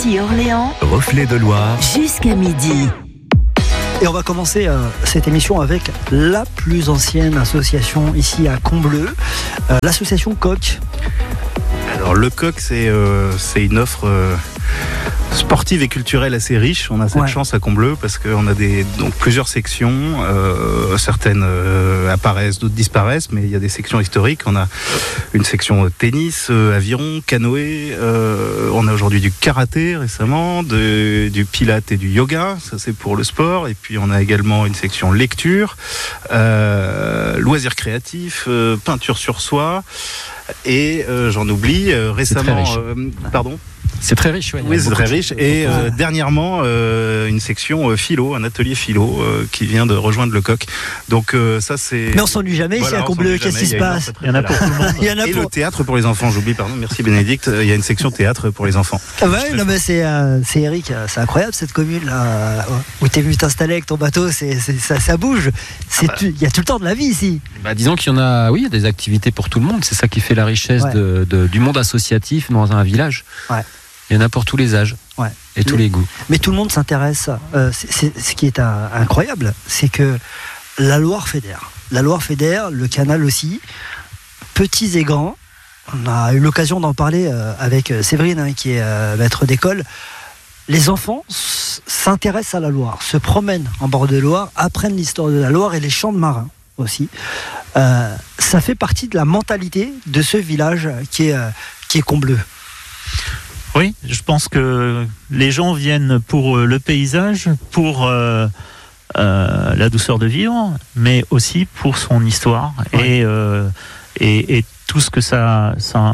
Ici Orléans, Reflet de Loire, jusqu'à midi. Et on va commencer cette émission avec la plus ancienne association ici à Combleu, l'association Coq. Alors le Coq, c'est une offre sportive et culturelle assez riche. On a cette chance à Combleu parce qu'on a donc plusieurs sections. Certaines apparaissent, d'autres disparaissent, mais il y a des sections historiques. On a une section tennis, aviron, canoë. On a aujourd'hui du karaté récemment, du pilate et du yoga. Ça, c'est pour le sport. Et puis on a également une section lecture, loisirs créatifs, peinture sur soie. Et j'en oublie récemment. Pardon. C'est très riche, oui, c'est très riche. Et dernièrement, une section philo, un atelier philo qui vient de rejoindre le Coq. Donc ça, c'est. Mais on s'ennuie jamais ici à Combleu. Qu'est-ce qui se passe? Il y en a pour tout le monde. Et le théâtre pour les enfants. J'oublie, pardon. Merci Bénédicte. Il y a une section théâtre pour les enfants. Ah ouais, non mais c'est Eric. C'est incroyable cette commune là où t'es venu t'installer avec ton bateau. Ça bouge. Il y a tout le temps de la vie ici. Disons qu'il y en a, il y a des activités pour tout le monde. C'est ça qui fait la richesse du monde associatif dans un village. Ouais. Il y en a pour tous les âges et tous les goûts. Mais tout le monde s'intéresse. Ce qui est incroyable, c'est que la Loire fédère. La Loire fédère, le canal aussi, petits et grands. On a eu l'occasion d'en parler avec Séverine, qui est maître d'école. Les enfants s'intéressent à la Loire, se promènent en bord de Loire, apprennent l'histoire de la Loire et les chants de marins aussi. Ça fait partie de la mentalité de ce village qui est Combleu. Oui, je pense que les gens viennent pour le paysage, pour la douceur de vivre, mais aussi pour son histoire et tout ce que ça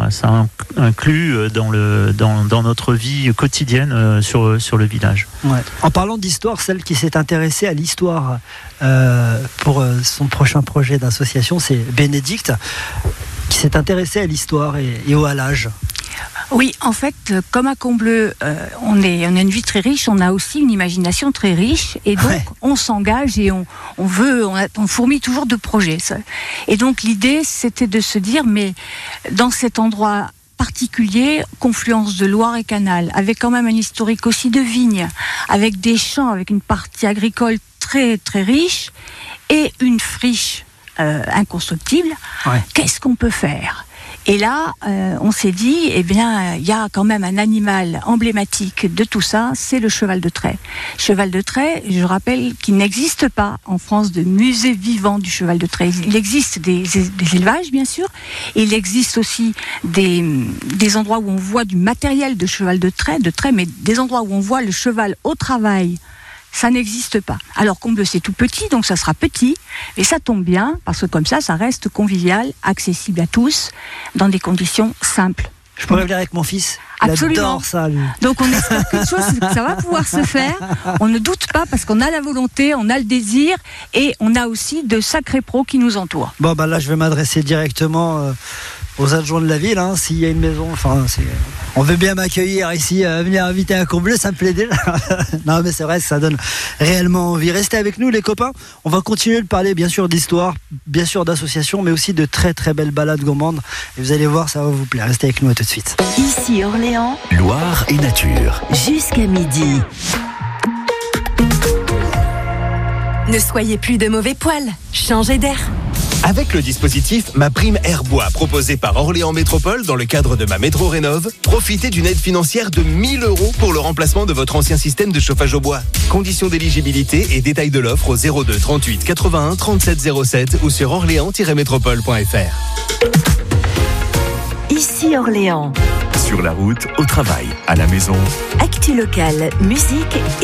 inclut dans notre vie quotidienne sur le village. Ouais. En parlant d'histoire, celle qui s'est intéressée à l'histoire pour son prochain projet d'association, c'est Bénédicte, qui s'est intéressée à l'histoire et au halage. Oui, en fait, comme à Combleu, on a une vie très riche, on a aussi une imagination très riche, et donc on s'engage et on fourmille toujours de projets. Et donc l'idée, c'était de se dire, mais dans cet endroit particulier, confluence de Loire et Canal, avec quand même un historique aussi de vignes, avec des champs, avec une partie agricole très très riche et une friche inconstructible. Qu'est-ce qu'on peut faire ? Et là, on s'est dit, il y a quand même un animal emblématique de tout ça, c'est le cheval de trait. Cheval de trait, je rappelle qu'il n'existe pas en France de musée vivant du cheval de trait. Il existe des élevages, bien sûr, et il existe aussi des endroits où on voit du matériel de cheval de trait, mais des endroits où on voit le cheval au travail. Ça n'existe pas. Alors Combleu, c'est tout petit, donc ça sera petit, mais ça tombe bien, parce que comme ça reste convivial, accessible à tous, dans des conditions simples. Je pourrais venir avec mon fils. Absolument. Il adore ça, lui. Donc on espère qu'une chose, c'est que ça va pouvoir se faire. On ne doute pas, parce qu'on a la volonté, on a le désir, et on a aussi de sacrés pros qui nous entourent. Bon, là, je vais m'adresser directement aux adjoints de la ville, s'il y a une maison, on veut bien m'accueillir ici, venir inviter à Combleu, ça me plaît déjà. Non mais c'est vrai, ça donne réellement envie. Restez avec nous les copains, on va continuer de parler bien sûr d'histoire, bien sûr d'association, mais aussi de très très belles balades gourmandes, et vous allez voir, ça va vous plaire. Restez avec nous, à tout de suite. Ici Orléans, Loire et nature, jusqu'à midi. Ne soyez plus de mauvais poils, changez d'air. Avec le dispositif MaPrimeAirBois proposé par Orléans Métropole dans le cadre de ma Métro Rénov', profitez d'une aide financière de 1 000 € pour le remplacement de votre ancien système de chauffage au bois. Conditions d'éligibilité et détails de l'offre au 02 38 81 37 07 ou sur orléans-métropole.fr. Ici Orléans. sur la route, au travail, à la maison. Actu locale, musique